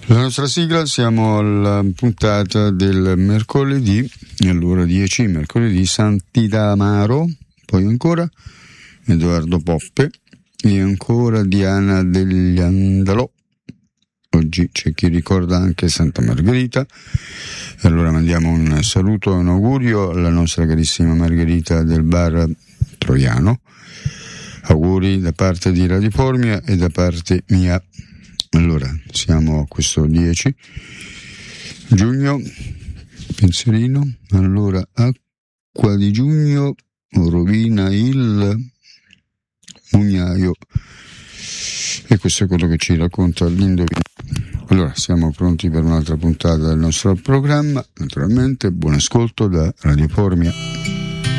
La nostra sigla, siamo alla puntata del mercoledì, all'ora 10, mercoledì, Sant'Idamaro, poi ancora Edoardo Poppe e ancora Diana degli Andalò. Oggi c'è chi ricorda anche Santa Margherita, e allora mandiamo un saluto e un augurio alla nostra carissima Margherita del bar Troiano. Auguri da parte di Radio Formia e da parte mia. Allora, siamo a questo 10 giugno, pensierino, allora acqua di giugno rovina il mugnaio, e questo è quello che ci racconta l'Indovino. Allora, siamo pronti per un'altra puntata del nostro programma, naturalmente, buon ascolto da Radio Formia.